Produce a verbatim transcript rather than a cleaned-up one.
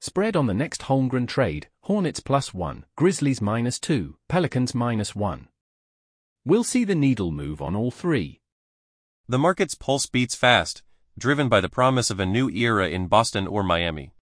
Spread on the next Holmgren trade, Hornets plus one, Grizzlies minus two, Pelicans minus one. We'll see the needle move on all three. The market's pulse beats fast, driven by the promise of a new era in Boston or Miami.